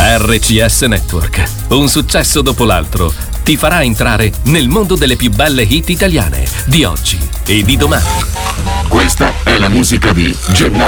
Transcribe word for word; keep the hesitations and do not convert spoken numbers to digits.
R C S Network, un successo dopo l'altro, ti farà entrare nel mondo delle più belle hit italiane di oggi e di domani. Questa è la musica di Gennaro